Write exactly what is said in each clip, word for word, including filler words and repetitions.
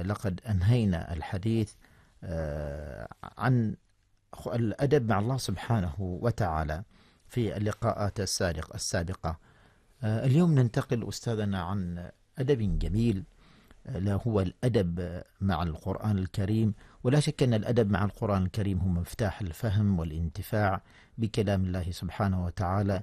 لقد أنهينا الحديث عن الأدب مع الله سبحانه وتعالى في اللقاءات السابقة السابقة اليوم ننتقل أستاذنا عن أدب جميل هو الأدب مع القرآن الكريم. ولا شك أن الأدب مع القرآن الكريم هو مفتاح الفهم والانتفاع بكلام الله سبحانه وتعالى.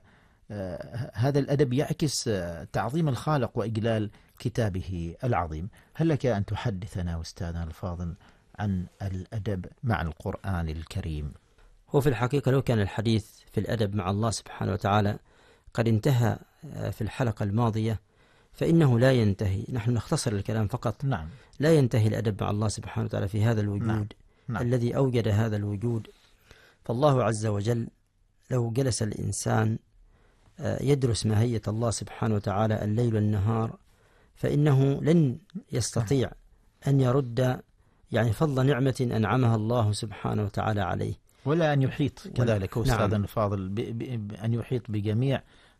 هذا الأدب يعكس تعظيم الخالق وإجلال كتابه العظيم. هل لك أن تحدثنا أستاذنا الفاضل عن الأدب مع القرآن الكريم؟ هو في الحقيقة لو كان الحديث في الأدب مع الله سبحانه وتعالى قد انتهى في الحلقة الماضية فإنه لا ينتهي. نحن نختصر الكلام فقط. نعم. لا ينتهي الأدب مع الله سبحانه وتعالى في هذا الوجود. نعم. نعم. الذي أوجد هذا الوجود. فالله عز وجل لو جلس الإنسان يدرس ماهية الله سبحانه وتعالى الليل والنهار فإنه لن يستطيع أن يرد يعني فضل نعمة أنعمها الله سبحانه وتعالى عليه، ولا أن يحيط كذلك أستاذنا نعم. الفاضل بأن يحيط بجميع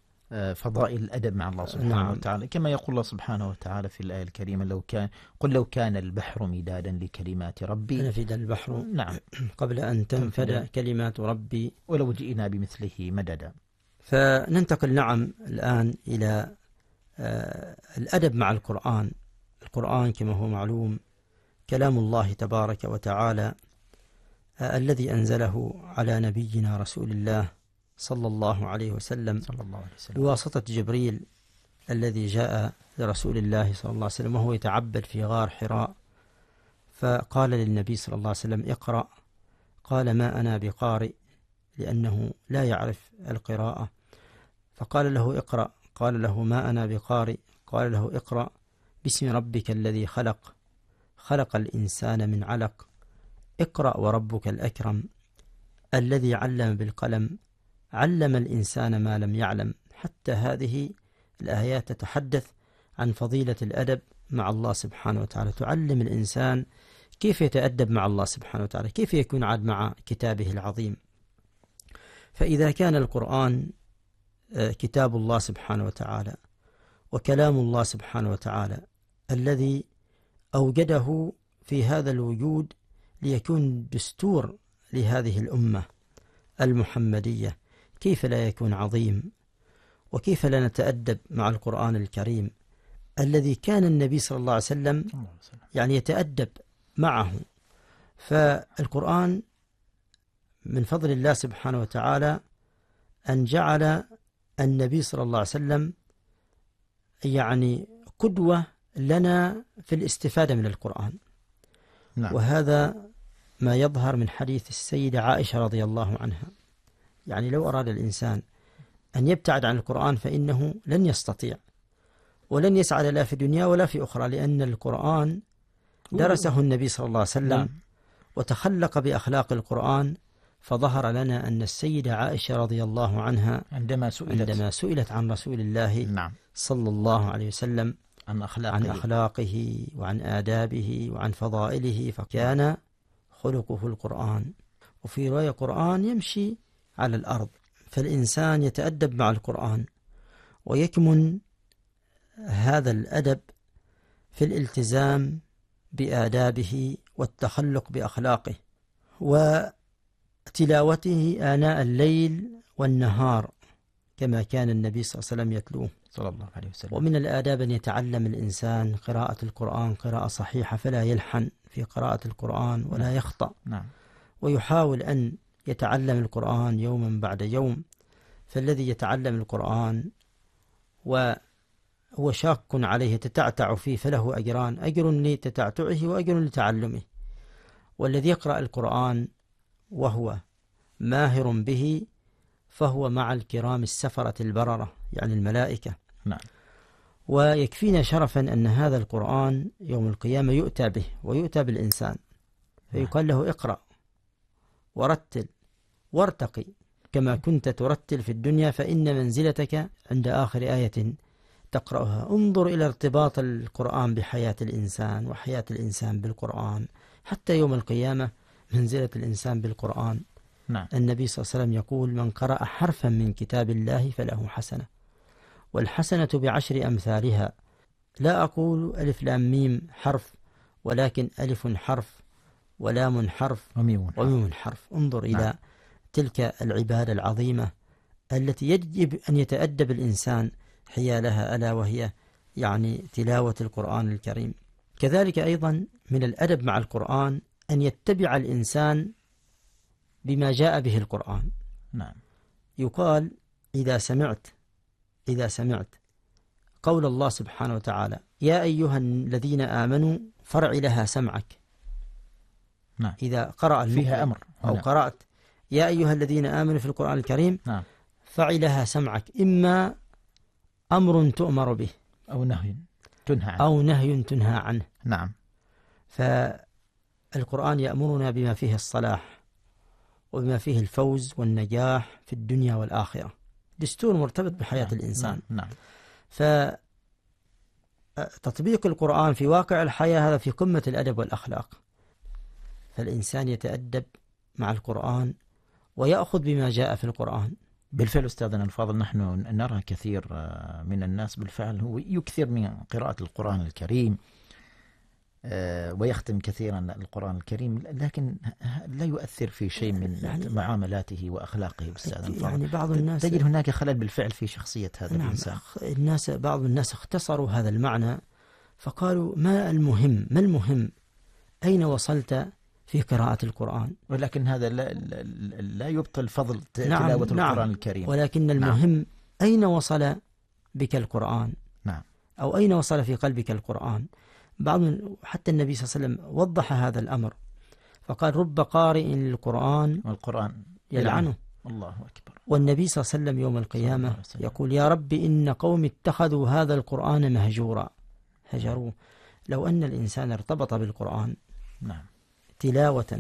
فضائل الأدب مع الله سبحانه نعم. وتعالى، كما يقول الله سبحانه وتعالى في الآية الكريمة: لو كان قل لو كان البحر مدادا لكلمات ربي لنفد البحر نعم قبل أن تنفد كلمات ربي ولو جئنا بمثله مددا. فننتقل نعم الآن إلى آه الأدب مع القرآن. القرآن كما هو معلوم كلام الله تبارك وتعالى آه الذي أنزله على نبينا رسول الله صلى الله عليه وسلم صلى الله عليه وسلم بواسطة جبريل الذي جاء لرسول الله صلى الله عليه وسلم وهو يتعبد في غار حراء، فقال للنبي صلى الله عليه وسلم: اقرأ. قال: ما أنا بقارئ، لأنه لا يعرف القراءة. فقال له: اقرأ. قال له: ما أنا بقارئ. قال له: اقرأ باسم ربك الذي خلق خلق الإنسان من علق اقرأ وربك الأكرم الذي علم بالقلم علم الإنسان ما لم يعلم. حتى هذه الآيات تتحدث عن فضيلة الأدب مع الله سبحانه وتعالى، تعلم الإنسان كيف يتأدب مع الله سبحانه وتعالى، كيف يكون عاد مع كتابه العظيم. فإذا كان القرآن كتاب الله سبحانه وتعالى وكلام الله سبحانه وتعالى الذي أوجده في هذا الوجود ليكون دستور لهذه الأمة المحمدية، كيف لا يكون عظيم؟ وكيف لا نتأدب مع القرآن الكريم الذي كان النبي صلى الله عليه وسلم يعني يتأدب معه؟ فالقرآن من فضل الله سبحانه وتعالى أن جعل النبي صلى الله عليه وسلم يعني قدوة لنا في الاستفادة من القرآن. نعم. وهذا ما يظهر من حديث السيدة عائشة رضي الله عنها. يعني لو أراد الإنسان أن يبتعد عن القرآن فإنه لن يستطيع ولن يسعد لا في دنيا ولا في أخرى، لأن القرآن درسه النبي صلى الله عليه وسلم نعم. وتخلق بأخلاق القرآن. فظهر لنا أن السيدة عائشة رضي الله عنها عندما سئلت عندما سئلت عن رسول الله نعم. صلى الله عليه وسلم عن أخلاقه, عن أخلاقه وعن آدابه وعن فضائله، فكان خلقه القرآن. وفي رواية قرآن يمشي على الأرض. فالإنسان يتأدب مع القرآن ويكمن هذا الأدب في الالتزام بآدابه والتخلق بأخلاقه وتلاوته آناء الليل والنهار كما كان النبي صلى الله عليه وسلم يتلوه صلى الله عليه وسلم. ومن الآداب أن يتعلم الإنسان قراءة القرآن قراءة صحيحة، فلا يلحن في قراءة القرآن ولا نعم. يخطأ. نعم. ويحاول أن يتعلم القرآن يوما بعد يوم. فالذي يتعلم القرآن وهو شاق عليه تتعتع فيه فله أجران: أجر لتتعتعه وأجر لتعلمه. والذي يقرأ القرآن وهو ماهر به فهو مع الكرام السفرة البررة، يعني الملائكة. نعم. ويكفينا شرفا أن هذا القرآن يوم القيامة يؤتى به ويؤتى بالإنسان فيقال له: اقرأ ورتل وارتقي كما كنت ترتل في الدنيا فإن منزلتك عند آخر آية تقرأها. انظر إلى ارتباط القرآن بحياة الإنسان وحياة الإنسان بالقرآن. حتى يوم القيامة منزلة الإنسان بالقرآن. نعم. النبي صلى الله عليه وسلم يقول: من قرأ حرفا من كتاب الله فله حسنة، والحسنة بعشر أمثالها. لا أقول ألف لام ميم حرف ولكن ألف حرف ولام حرف وميم حرف, وميم حرف. انظر نعم. إلى تلك العبادة العظيمة التي يجب أن يتأدب الإنسان حيالها، ألا وهي يعني تلاوة القرآن الكريم. كذلك أيضا من الأدب مع القرآن أن يتبع الإنسان بما جاء به القرآن. نعم. يقال إذا سمعت إذا سمعت قول الله سبحانه وتعالى يا أيها الذين آمنوا فرع لها سمعك. نعم. إذا قرأ فيها أمر أو هنا. قرأت يا أيها الذين آمنوا في القرآن الكريم، نعم. فعلها سمعك، إما أمر تؤمر به أو نهي تنهى عنه أو نهي تنهى عنه. نعم. فالقرآن يأمرنا بما فيه الصلاح وبما فيه الفوز والنجاح في الدنيا والآخرة، دستور مرتبط بحياة نعم. الإنسان. نعم. فتطبيق القرآن في واقع الحياة هذا في قمة الأدب والأخلاق. فالإنسان يتأدب مع القرآن ويأخذ بما جاء في القرآن. بالفعل أستاذنا الفاضل، نحن نرى كثير من الناس بالفعل هو يكثر من قراءة القرآن الكريم ويختم كثيرا القرآن الكريم، لكن لا يؤثر في شيء من يعني معاملاته وأخلاقه. أستاذنا الفاضل، يعني بعض الناس تجد هناك خلل بالفعل في شخصية هذا نعم الإنسان. الناس بعض الناس اختصروا هذا المعنى فقالوا ما المهم ما المهم أين وصلت في قراءة القرآن، ولكن هذا لا, لا, لا يبطل فضل نعم تلاوة نعم القرآن الكريم، ولكن المهم نعم. أين وصل بك القرآن، نعم. أو أين وصل في قلبك القرآن. بعض حتى النبي صلى الله عليه وسلم وضح هذا الأمر فقال رب قارئ للقرآن والقرآن يلعنه. الله أكبر. والنبي صلى الله عليه وسلم يوم القيامة يقول يا رب إن قوم اتخذوا هذا القرآن مهجورا، هجروه. لو أن الإنسان ارتبط بالقرآن نعم تلاوة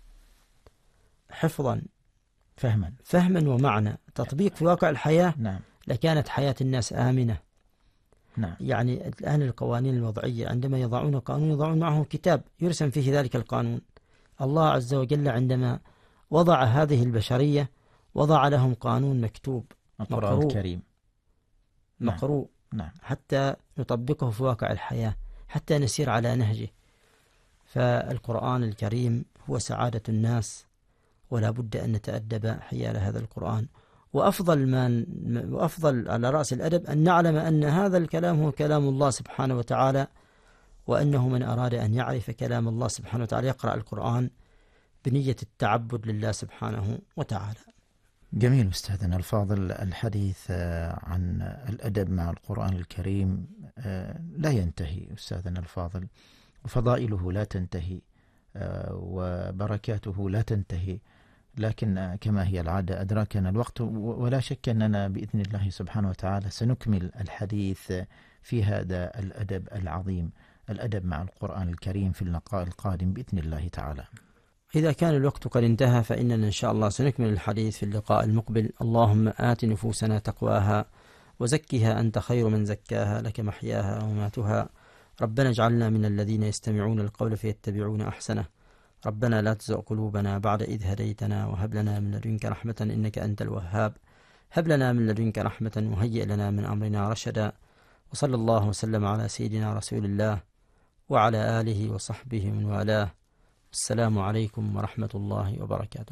حفظا فهما فهما ومعنى تطبيق في واقع الحياة، نعم. لكانت حياة الناس آمنة. نعم. يعني الآن القوانين الوضعية عندما يضعون قانون يضعون معه كتاب يرسم فيه ذلك القانون. الله عز وجل عندما وضع هذه البشرية وضع لهم قانون مكتوب القرآن الكريم مقروء نعم. حتى نطبقه في واقع الحياة، حتى نسير على نهجه. فالقرآن الكريم هو سعادة الناس، ولا بد أن نتأدب حيال هذا القرآن. وأفضل ما وأفضل على رأس الأدب أن نعلم أن هذا الكلام هو كلام الله سبحانه وتعالى، وأنه من أراد أن يعرف كلام الله سبحانه وتعالى يقرأ القرآن بنية التعبد لله سبحانه وتعالى. جميل أستاذنا الفاضل، الحديث عن الأدب مع القرآن الكريم لا ينتهي أستاذنا الفاضل، وفضائله لا تنتهي وبركاته لا تنتهي، لكن كما هي العادة أدركنا الوقت، ولا شك أننا بإذن الله سبحانه وتعالى سنكمل الحديث في هذا الأدب العظيم، الأدب مع القرآن الكريم في اللقاء القادم بإذن الله تعالى. إذا كان الوقت قد انتهى فإننا إن شاء الله سنكمل الحديث في اللقاء المقبل. اللهم آت نفوسنا تقواها وزكها أنت خير من زكاها، لك محياها ومماتها. ربنا اجعلنا من الذين يستمعون القول فيتبعون أحسنه. ربنا لا تزغ قلوبنا بعد إذ هديتنا وهب لنا من لدنك رحمة إنك أنت الوهاب. هب لنا من لدنك رحمة وهيئ لنا من أمرنا رشدا. وصلى الله وسلم على سيدنا رسول الله وعلى آله وصحبه من والاه. السلام عليكم ورحمة الله وبركاته.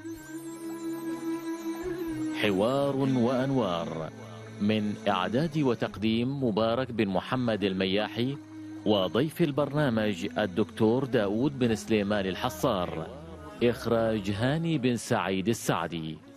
حوار وأنوار، من إعداد وتقديم مبارك بن محمد المياحي، وضيف البرنامج الدكتور داود بن سليمان الحصار، إخراج هاني بن سعيد السعدي.